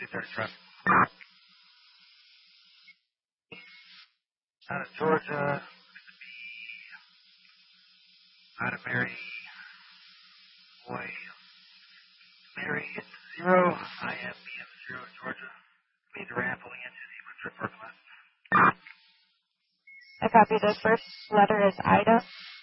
230 truck. Out of Georgia, out of Mary, boy, Mary, it's 0, I am BM0, Georgia. Means a ramp, pulling into the trip parking lot. I copy. The first letter is Ida.